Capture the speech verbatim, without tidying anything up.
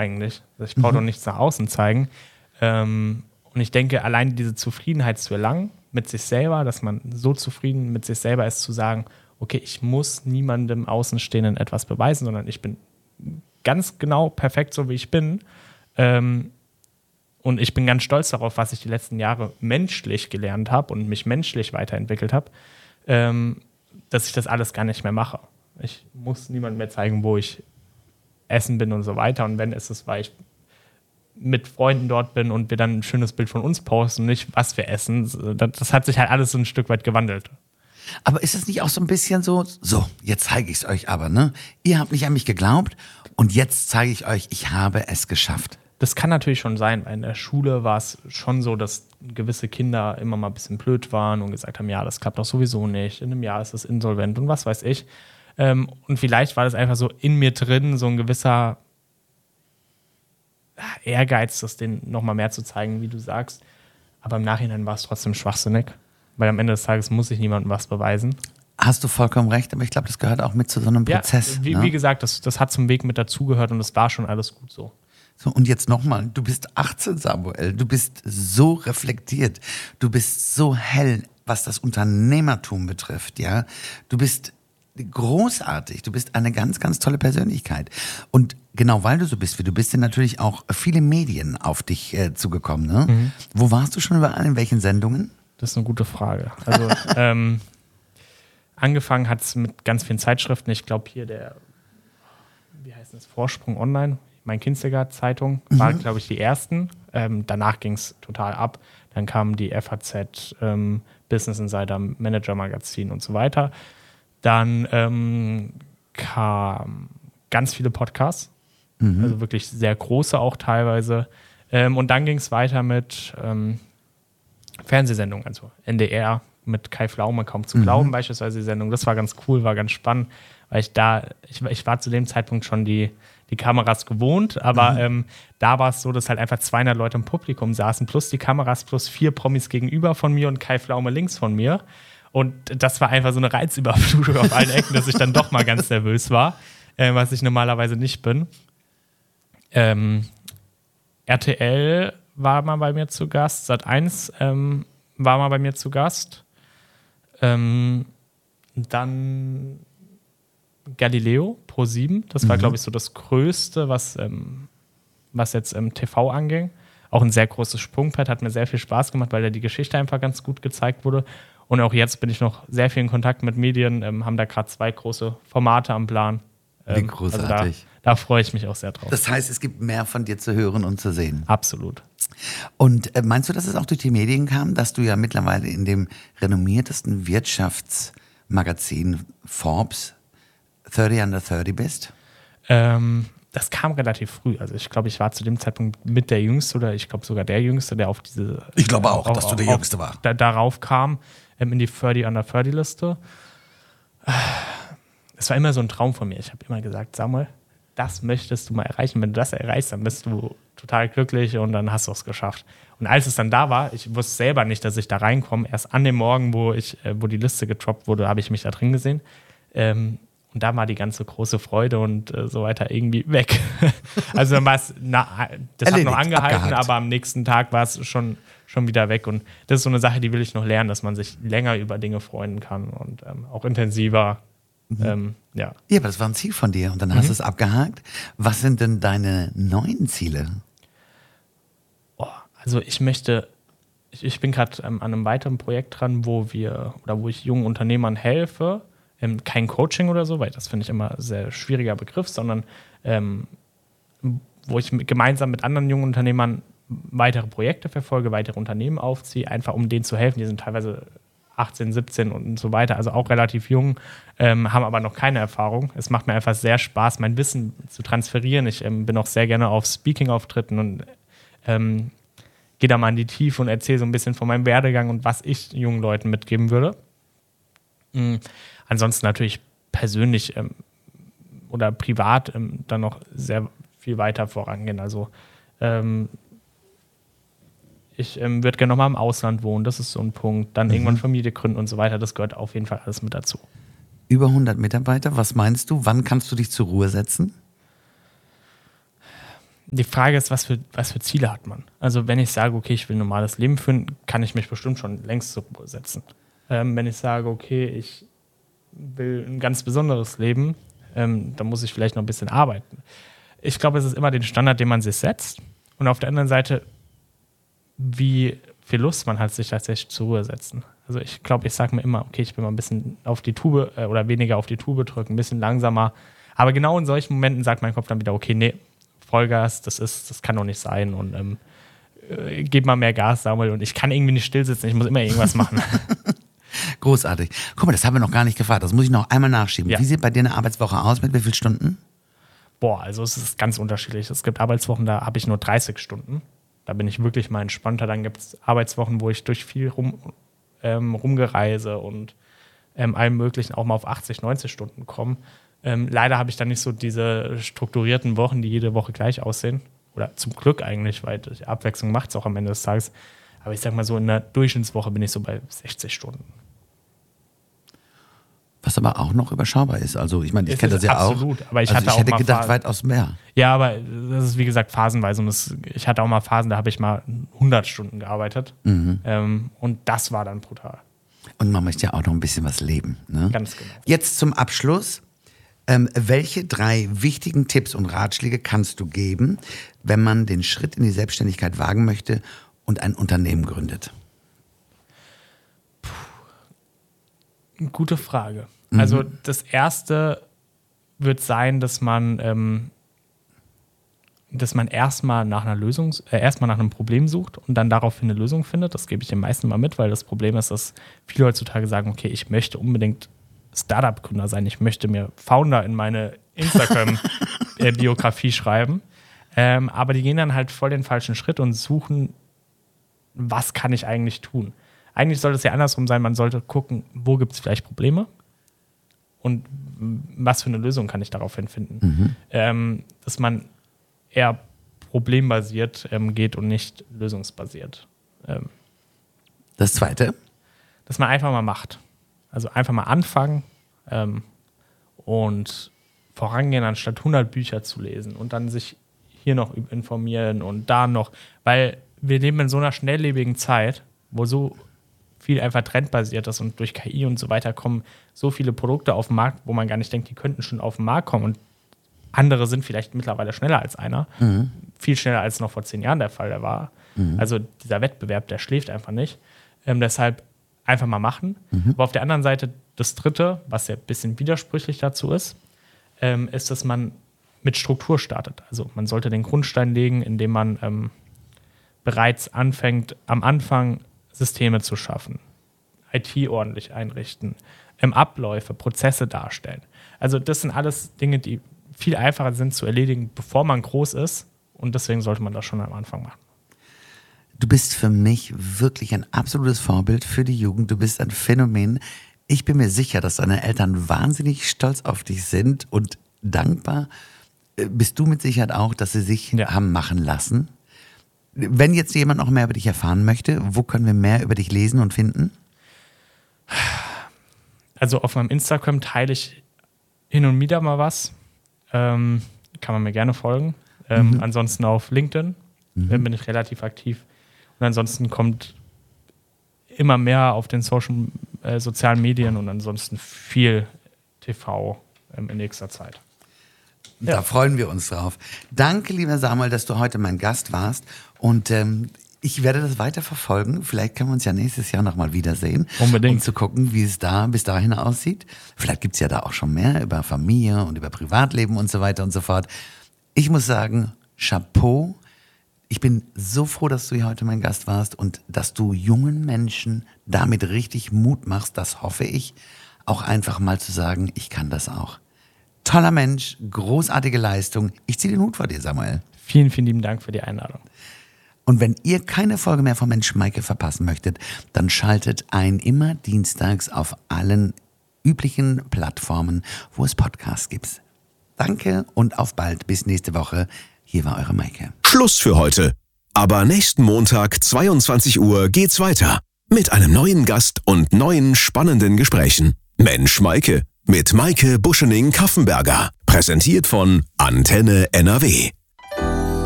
eigentlich. Ich brauche Mhm. doch nichts nach außen zeigen. Ähm, und ich denke, allein diese Zufriedenheit zu erlangen mit sich selber, dass man so zufrieden mit sich selber ist, zu sagen, okay, ich muss niemandem Außenstehenden etwas beweisen, sondern ich bin ganz genau perfekt, so wie ich bin. Ähm, und ich bin ganz stolz darauf, was ich die letzten Jahre menschlich gelernt habe und mich menschlich weiterentwickelt habe, ähm, dass ich das alles gar nicht mehr mache. Ich muss niemandem mehr zeigen, wo ich essen bin und so weiter. Und wenn, ist es, weil ich mit Freunden dort bin und wir dann ein schönes Bild von uns posten, nicht was wir essen. Das, das hat sich halt alles so ein Stück weit gewandelt. Aber ist es nicht auch so ein bisschen so, so, jetzt zeige ich es euch aber, ne? Ihr habt nicht an mich geglaubt und jetzt zeige ich euch, ich habe es geschafft. Das kann natürlich schon sein, weil in der Schule war es schon so, dass gewisse Kinder immer mal ein bisschen blöd waren und gesagt haben, ja, das klappt doch sowieso nicht, in einem Jahr ist das insolvent und was weiß ich. Ähm, und vielleicht war das einfach so in mir drin, so ein gewisser Ehrgeiz, das denen nochmal mehr zu zeigen, wie du sagst. Aber im Nachhinein war es trotzdem schwachsinnig, weil am Ende des Tages muss ich niemandem was beweisen. Hast du vollkommen recht, aber ich glaube, das gehört auch mit zu so einem Prozess. Ja, wie, ne? wie gesagt, das, das hat zum Weg mit dazugehört und das war schon alles gut so. So, und jetzt nochmal, du bist achtzehn, Samuel, du bist so reflektiert, du bist so hell, was das Unternehmertum betrifft, ja. Du bist großartig, du bist eine ganz, ganz tolle Persönlichkeit. Und genau weil du so bist, wie du bist, sind natürlich auch viele Medien auf dich äh, zugekommen, ne? Mhm. Wo warst du schon überall, in welchen Sendungen? Das ist eine gute Frage. Also, ähm, angefangen hat es mit ganz vielen Zeitschriften. Ich glaube, hier der, wie heißt das, Vorsprung Online, mein Kindergarten-Zeitung, war, Mhm. glaube ich, die ersten. Ähm, danach ging es total ab. Dann kamen die F A Z, ähm, Business Insider, Manager Magazin und so weiter. Dann ähm, kamen ganz viele Podcasts, Mhm. also wirklich sehr große auch teilweise. Ähm, und dann ging es weiter mit ähm, Fernsehsendungen, also N D R mit Kai Pflaume, kaum zu glauben, Mhm. beispielsweise die Sendung. Das war ganz cool, war ganz spannend, weil ich da, ich, ich war zu dem Zeitpunkt schon die, die Kameras gewohnt, aber Mhm. ähm, da war es so, dass halt einfach zweihundert Leute im Publikum saßen, plus die Kameras, plus vier Promis gegenüber von mir und Kai Pflaume links von mir. Und das war einfach so eine Reizüberflutung auf allen Ecken, dass ich dann doch mal ganz nervös war, äh, was ich normalerweise nicht bin. Ähm, R T L war mal bei mir zu Gast, Sat eins ähm, war mal bei mir zu Gast. Ähm, dann Galileo, Pro sieben, das war, Mhm. glaube ich, so das Größte, was, ähm, was jetzt im T V anging. Auch ein sehr großes Sprungbrett, hat mir sehr viel Spaß gemacht, weil da die Geschichte einfach ganz gut gezeigt wurde. Und auch jetzt bin ich noch sehr viel in Kontakt mit Medien, ähm, haben da gerade zwei große Formate am Plan. Wie Ähm, großartig. Also da, da freue ich mich auch sehr drauf. Das heißt, es gibt mehr von dir zu hören und zu sehen. Absolut. Und äh, meinst du, dass es auch durch die Medien kam, dass du ja mittlerweile in dem renommiertesten Wirtschaftsmagazin Forbes dreißig under dreißig bist? Ähm, das kam relativ früh. Also ich glaube, ich war zu dem Zeitpunkt mit der Jüngste oder ich glaube sogar der Jüngste, der auf diese... Ich glaube auch, auf, dass du der auf, Jüngste war. Da, darauf kam, ähm, in die dreißig under dreißig Liste. Es war immer so ein Traum von mir. Ich habe immer gesagt, Samuel, das möchtest du mal erreichen. Wenn du das erreichst, dann bist du total glücklich und dann hast du es geschafft. Und als es dann da war, ich wusste selber nicht, dass ich da reinkomme. Erst an dem Morgen, wo, ich, äh, wo die Liste getroppt wurde, habe ich mich da drin gesehen. Ähm, Und da war die ganze große Freude und äh, so weiter irgendwie weg. Also dann war es, na, das Erledigt, hat noch angehalten, abgehakt. aber am nächsten Tag war es schon, schon wieder weg. Und das ist so eine Sache, die will ich noch lernen, dass man sich länger über Dinge freuen kann und ähm, auch intensiver. Mhm. Ähm, ja. Ja, aber das war ein Ziel von dir und dann hast Mhm. du es abgehakt. Was sind denn deine neuen Ziele? Oh, also ich möchte, ich, ich bin gerade ähm, an einem weiteren Projekt dran, wo wir oder wo ich jungen Unternehmern helfe. Ähm, kein Coaching oder so, weil das finde ich immer ein sehr schwieriger Begriff, sondern ähm, wo ich mit, gemeinsam mit anderen jungen Unternehmern weitere Projekte verfolge, weitere Unternehmen aufziehe, einfach um denen zu helfen. Die sind teilweise achtzehn, siebzehn und so weiter, also auch relativ jung, ähm, haben aber noch keine Erfahrung. Es macht mir einfach sehr Spaß, mein Wissen zu transferieren. Ich ähm, bin auch sehr gerne auf Speaking-Auftritten und ähm, gehe da mal in die Tiefe und erzähle so ein bisschen von meinem Werdegang und was ich jungen Leuten mitgeben würde. Mhm. Ansonsten natürlich persönlich ähm, oder privat ähm, dann noch sehr viel weiter vorangehen. Also ähm, ich ähm, würde gerne nochmal im Ausland wohnen, das ist so ein Punkt. Dann Mhm. irgendwann Familie gründen und so weiter, das gehört auf jeden Fall alles mit dazu. Über hundert Mitarbeiter, was meinst du? Wann kannst du dich zur Ruhe setzen? Die Frage ist, was für, was für Ziele hat man? Also wenn ich sage, okay, ich will ein normales Leben führen, kann ich mich bestimmt schon längst zur Ruhe setzen. Ähm, wenn ich sage, okay, ich will ein ganz besonderes Leben, ähm, dann muss ich vielleicht noch ein bisschen arbeiten. Ich glaube, es ist immer den Standard, den man sich setzt. Und auf der anderen Seite, wie viel Lust man hat, sich tatsächlich zur Ruhe setzen. Also ich glaube, ich sage mir immer, okay, ich will mal ein bisschen auf die Tube äh, oder weniger auf die Tube drücken, ein bisschen langsamer. Aber genau in solchen Momenten sagt mein Kopf dann wieder, okay, nee, Vollgas, das ist, das kann doch nicht sein und ähm, äh, gib mal mehr Gas, Samuel, und ich kann irgendwie nicht still sitzen, ich muss immer irgendwas machen. Großartig. Guck mal, das haben wir noch gar nicht gefragt, das muss ich noch einmal nachschieben. Ja. Wie sieht bei dir eine Arbeitswoche aus, mit wie vielen Stunden? Boah, also es ist ganz unterschiedlich. Es gibt Arbeitswochen, da habe ich nur dreißig Stunden. Da bin ich wirklich mal entspannter. Dann gibt es Arbeitswochen, wo ich durch viel rum, ähm, rumgereise und ähm, allem Möglichen auch mal auf achtzig, neunzig Stunden komme. Ähm, leider habe ich dann nicht so diese strukturierten Wochen, die jede Woche gleich aussehen. Oder zum Glück eigentlich, weil die Abwechslung macht es auch am Ende des Tages. Aber ich sag mal so, in der Durchschnittswoche bin ich so bei sechzig Stunden. Was aber auch noch überschaubar ist. Also ich meine, ich Es kenne ist das ja absolut, auch. aber ich also hatte ich auch hätte mal gedacht, Phasen- weitaus mehr. Ja, aber das ist wie gesagt phasenweise. Und das, ich hatte auch mal Phasen, da habe ich mal hundert Stunden gearbeitet. Mhm. Ähm, und das war dann brutal. Und man möchte ja auch noch ein bisschen was leben. Ne? Ganz genau. Jetzt zum Abschluss. Ähm, welche drei wichtigen Tipps und Ratschläge kannst du geben, wenn man den Schritt in die Selbstständigkeit wagen möchte und ein Unternehmen gründet? Gute Frage. Mhm. Also das Erste wird sein, dass man, ähm, dass man erstmal nach einer Lösung, äh, erstmal nach einem Problem sucht und dann daraufhin eine Lösung findet. Das gebe ich den meisten mal mit, weil das Problem ist, dass viele heutzutage sagen, okay, ich möchte unbedingt Startup-Gründer sein, ich möchte mir Founder in meine Instagram-Biografie schreiben. Ähm, aber die gehen dann halt voll den falschen Schritt und suchen, was kann ich eigentlich tun? Eigentlich sollte es ja andersrum sein, man sollte gucken, wo gibt es vielleicht Probleme und was für eine Lösung kann ich daraufhin finden. Mhm. Ähm, dass man eher problembasiert ähm, geht und nicht lösungsbasiert. Ähm, das Zweite? Dass man einfach mal macht. Also einfach mal anfangen ähm, und vorangehen, anstatt hundert Bücher zu lesen und dann sich hier noch informieren und da noch. Weil wir leben in so einer schnelllebigen Zeit, wo so viel einfach trendbasiert ist und durch K I und so weiter kommen so viele Produkte auf den Markt, wo man gar nicht denkt, die könnten schon auf den Markt kommen und andere sind vielleicht mittlerweile schneller als einer. Mhm. Viel schneller als noch vor zehn Jahren der Fall der war. Mhm. Also dieser Wettbewerb, der schläft einfach nicht. Ähm, deshalb einfach mal machen. Mhm. Aber auf der anderen Seite das Dritte, was ja ein bisschen widersprüchlich dazu ist, ähm, ist, dass man mit Struktur startet. Also man sollte den Grundstein legen, indem man ähm, bereits anfängt, am Anfang Systeme zu schaffen, I T ordentlich einrichten, ähm, Abläufe, Prozesse darstellen. Also das sind alles Dinge, die viel einfacher sind zu erledigen, bevor man groß ist. Und deswegen sollte man das schon am Anfang machen. Du bist für mich wirklich ein absolutes Vorbild für die Jugend. Du bist ein Phänomen. Ich bin mir sicher, dass deine Eltern wahnsinnig stolz auf dich sind und dankbar. Bist du mit Sicherheit auch, dass sie sich ja. haben machen lassen? Wenn jetzt jemand noch mehr über dich erfahren möchte, wo können wir mehr über dich lesen und finden? Also auf meinem Instagram teile ich hin und wieder mal was. Ähm, kann man mir gerne folgen. Ähm, mhm. Ansonsten auf LinkedIn mhm. bin ich relativ aktiv. Und ansonsten kommt immer mehr auf den Social, äh, sozialen Medien und ansonsten viel T V ähm, in nächster Zeit. Da ja. freuen wir uns drauf. Danke, lieber Samuel, dass du heute mein Gast warst. Und ähm, ich werde das weiter verfolgen. Vielleicht können wir uns ja nächstes Jahr nochmal wiedersehen. Unbedingt. Um zu gucken, wie es da bis dahin aussieht. Vielleicht gibt es ja da auch schon mehr über Familie und über Privatleben und so weiter und so fort. Ich muss sagen, Chapeau. Ich bin so froh, dass du hier heute mein Gast warst und dass du jungen Menschen damit richtig Mut machst. Das hoffe ich. Auch einfach mal zu sagen, ich kann das auch. Toller Mensch, großartige Leistung. Ich ziehe den Hut vor dir, Samuel. Vielen, vielen lieben Dank für die Einladung. Und wenn ihr keine Folge mehr von Mensch Maike verpassen möchtet, dann schaltet ein, immer dienstags auf allen üblichen Plattformen, wo es Podcasts gibt. Danke und auf bald. Bis nächste Woche. Hier war eure Maike. Schluss für heute. Aber nächsten Montag, zweiundzwanzig Uhr, geht's weiter. Mit einem neuen Gast und neuen spannenden Gesprächen. Mensch Maike. Mit Maike Buschening-Kaffenberger. Präsentiert von Antenne N R W.